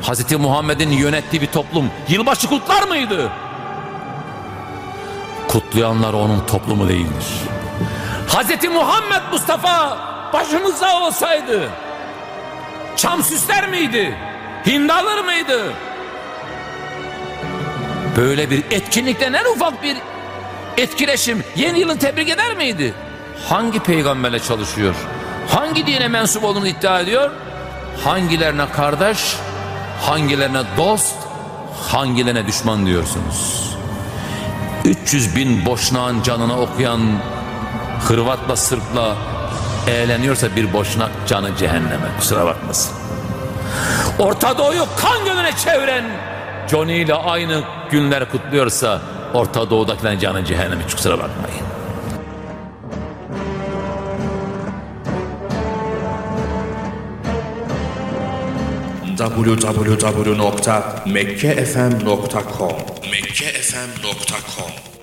Hz. Muhammed'in yönettiği bir toplum yılbaşı kutlar mıydı? Kutlayanlar onun toplumu değildir. Hz. Muhammed Mustafa başımızda olsaydı çam süsler miydi? Hindi alır mıydı? Böyle bir etkinlikten en ufak bir etkileşim yeni yılı tebrik eder miydi? Hangi peygamberle çalışıyor? Hangi dine mensup olduğunu iddia ediyor? Hangilerine kardeş, hangilerine dost, hangilerine düşman diyorsunuz? 300 bin boşnağın canına okuyan Hırvatla Sırpla eğleniyorsa bir boşnak canı cehenneme, kusura bakmasın. Orta Doğu'yu kan gölüne çeviren Johnny ile aynı günleri kutluyorsa Orta Doğu'dakilerin canı cehenneme, kusura bakmayın. www.mekkefm.com